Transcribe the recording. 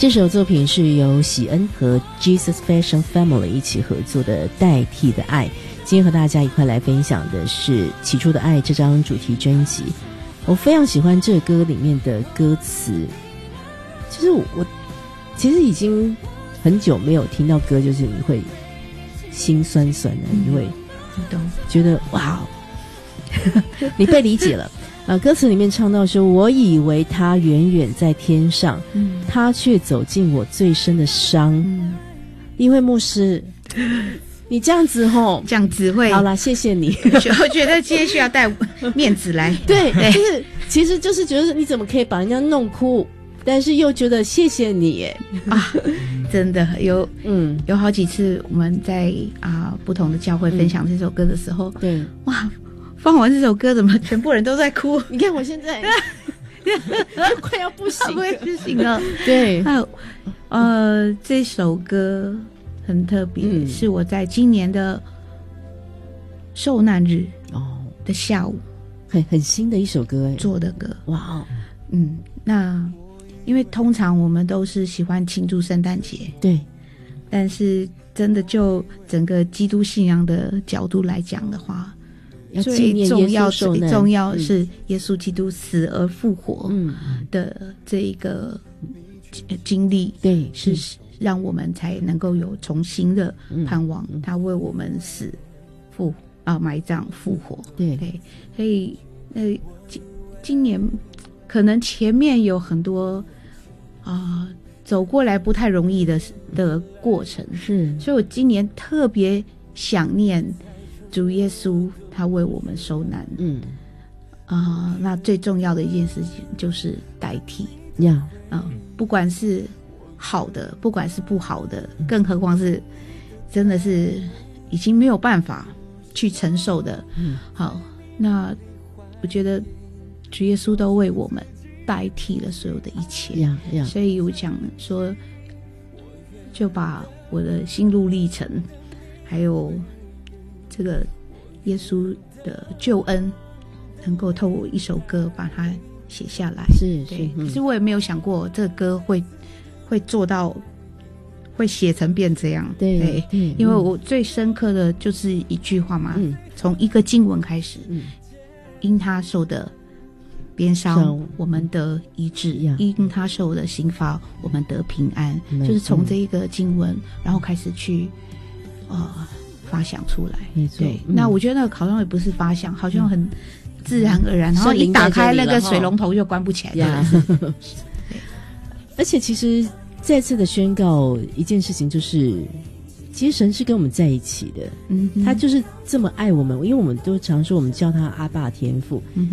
这首作品是由喜恩和 Jesus Fashion Family 一起合作的《代替的爱》。今天和大家一块来分享的是《起初的爱》这张主题专辑。我非常喜欢这歌里面的歌词，就是我其实已经很久没有听到歌，就是你会心酸酸的，你会觉得哇你被理解了。歌词里面唱到说，我以为他远远在天上，他却走进我最深的伤。立慧牧师，你这样子吼， 这样子会好啦，谢谢你。 我觉得今天需要带面子来。对， 就是其实就是觉得你怎么可以把人家弄哭，但是又觉得谢谢你耶啊，真的有好几次我们在不同的教会分享这首歌的时候，对，哇，放完这首歌怎么全部人都在哭？ 你看我现在就快要不行了。对，还有这首歌很特别，是我在今年的受难日的下午， 很新的一首歌做的歌。 哇哦， 那因为通常我们都是喜欢庆祝圣诞节， 对， 但是真的就整个基督信仰的角度来讲的话，最重要是耶稣基督死而复活的这一个经历， 对， 是让我们才能够有重新的盼望。他为我们死埋葬复活，对，所以今年可能前面有很多走过来不太容易的过程，是，所以我今年特别想念主耶稣，他为我们受难。那最重要的一件事情就是代替，不管是好的，不管是不好的，更何况是真的是已经没有办法去承受的。好，那我觉得主耶稣都为我们代替了所有的一切，所以我想说，就把我的心路历程，还有这个耶稣的救恩，能够透过一首歌把它写下来。是，可是我也没有想过这个歌会做到，会写成变这样。对，因为我最深刻的就是一句话嘛，从一个经文开始，因他受的鞭伤，我们得医治；因他受的刑罚，我们得平安。就是从这一个经文，然后开始去发想出来。对，那我觉得那个好像也不是发想，好像很自然而然，然后一打开那个水龙头就关不起来。 而且其实再次的宣告一件事情，就是其实神是跟我们在一起的，他就是这么爱我们，因为我们都常说我们叫他阿爸天父，